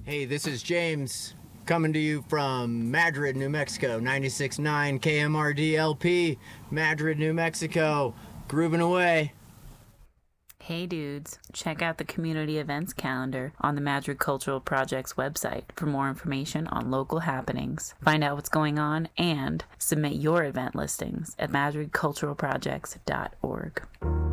Hey, this is James coming to you from Madrid, New Mexico, 96.9 KMRD LP, Madrid, New Mexico, grooving away. Hey dudes, check out the community events calendar on the Madrid Cultural Project's website for more information on local happenings. Find out what's going on and submit your event listings at madridculturalprojects.org.